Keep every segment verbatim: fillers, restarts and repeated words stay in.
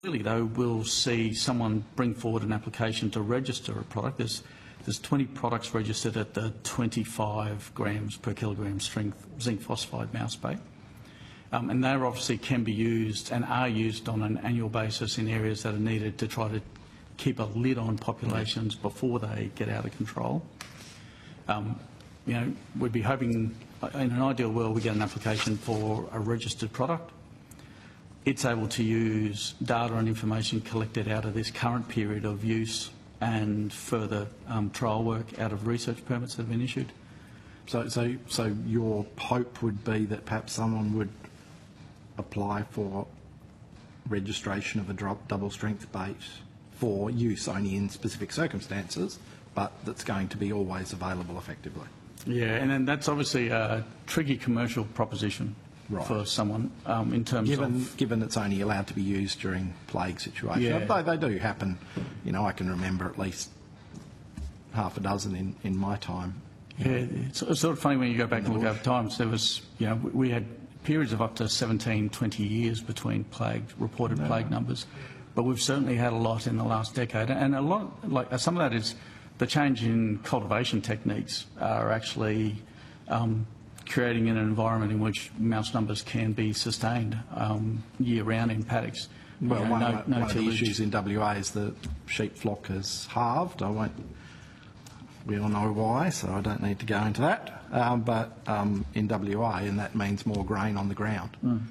Clearly, though, we'll see someone bring forward an application to register a product. There's, there's twenty products registered at the twenty-five grams per kilogram strength zinc phosphide mouse bait. Um, and they obviously can be used and are used on an annual basis in areas that are needed to try to keep a lid on populations before they get out of control. Um, you know, we'd be hoping, in an ideal world, we get an application for a registered product. It's able to use data and information collected out of this current period of use and further um, trial work out of research permits that have been issued. So, so, so your hope would be that perhaps someone would apply for registration of a drop double strength bait for use only in specific circumstances, but that's going to be always available effectively. Yeah, and then that's obviously a tricky commercial proposition right. for someone um, in terms given, of... Given it's only allowed to be used during plague situations. Yeah. They, they do happen. You know, I can remember at least half a dozen in, in my time. Yeah, it's, it's sort of funny when you go back and look over times. There was, you know, we had periods of up to seventeen, twenty years between plague, reported no. plague numbers. But we've certainly had a lot in the last decade. And a lot, like some of that is the change in cultivation techniques are actually um, creating an environment in which mouse numbers can be sustained um, year-round in paddocks. Well, you know, one, no, one, no one of the issues in W A is the sheep flock has halved. I won't, we all know why, so I don't need to go into that. Um, but um, in W A, and that means more grain on the ground. Mm.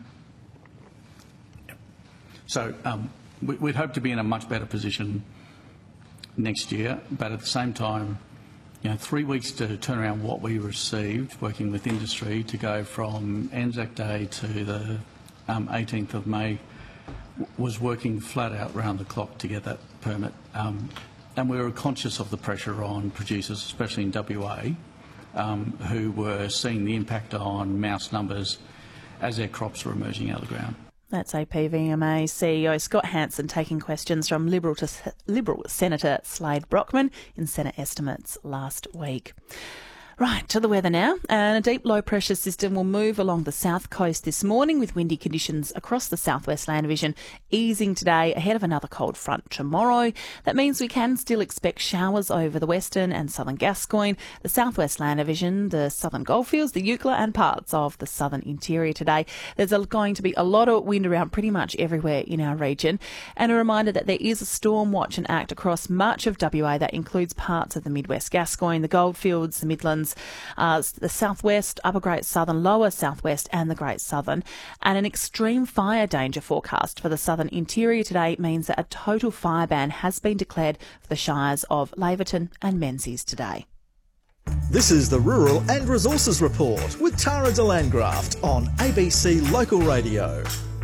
Yep. So um, we, we'd hope to be in a much better position next year, but at the same time, you know, three weeks to turn around what we received working with industry to go from Anzac Day to the um, eighteenth of May was working flat out round the clock to get that permit. Um, and we were conscious of the pressure on producers, especially in W A, um, who were seeing the impact on mouse numbers as their crops were emerging out of the ground. That's A P V M A C E O Scott Hanson taking questions from Liberal, to, Liberal Senator Slade Brockman in Senate estimates last week. Right, to the weather now. And a deep low-pressure system will move along the south coast this morning with windy conditions across the southwest land division easing today ahead of another cold front tomorrow. That means we can still expect showers over the western and southern Gascoyne, the southwest land division, the southern goldfields, the Eucla and parts of the southern interior today. There's going to be a lot of wind around pretty much everywhere in our region. And a reminder that there is a storm watch and act across much of W A that includes parts of the midwest Gascoyne, the goldfields, the Midlands, Uh, the southwest, upper Great Southern, lower southwest and the Great Southern. And an extreme fire danger forecast for the southern interior today means that a total fire ban has been declared for the shires of Laverton and Menzies today. This is the Rural and Resources Report with Tara de Landgraft on A B C Local Radio.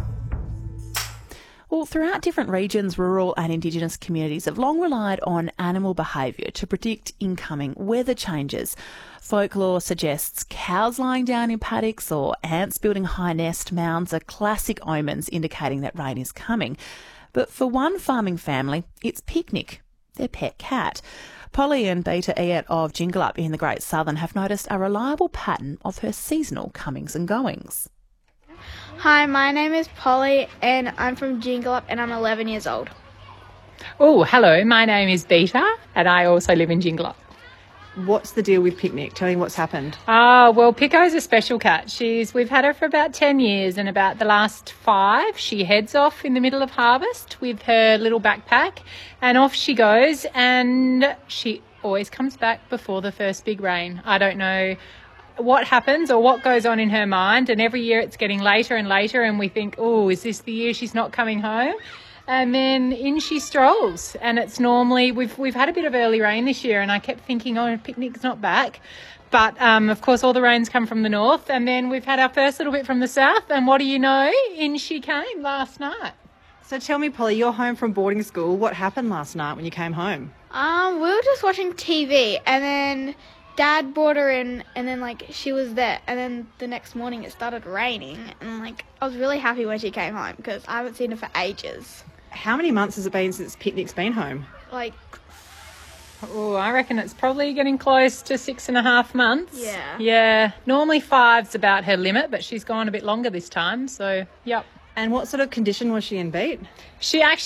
Well, throughout different regions, rural and Indigenous communities have long relied on animal behaviour to predict incoming weather changes. Folklore suggests cows lying down in paddocks or ants building high nest mounds are classic omens indicating that rain is coming. But for one farming family, it's Picnic, their pet cat. Polly and Beta Eyet of Jingalup in the Great Southern have noticed a reliable pattern of her seasonal comings and goings. Hi, my name is Polly and I'm from Jingalup and I'm eleven years old. Oh, hello, my name is Beta and I also live in Jingalup. What's the deal with Picnic? Tell me what's happened. Ah, uh, well, Pico's a special cat. She's We've had her for about ten years and about the last five, she heads off in the middle of harvest with her little backpack and off she goes, and she always comes back before the first big rain. I don't know what happens or what goes on in her mind, and every year it's getting later and later and we think, oh, is this the year she's not coming home? And then in she strolls, and it's normally, we've we've had a bit of early rain this year and I kept thinking, oh, Picnic's not back. But, um, of course, all the rains come from the north, and then we've had our first little bit from the south, and what do you know? In she came last night. So tell me, Polly, you're home from boarding school. What happened last night when you came home? Um, we were just watching T V and then Dad brought her in and then, like, she was there. And then the next morning it started raining and, like, I was really happy when she came home because I haven't seen her for ages. How many months has it been since Picnic's been home? Like, oh, I reckon it's probably getting close to six and a half months. Yeah. Yeah. Normally five's about her limit, but she's gone a bit longer this time, so, yep. And what sort of condition was she in, Beat? She actually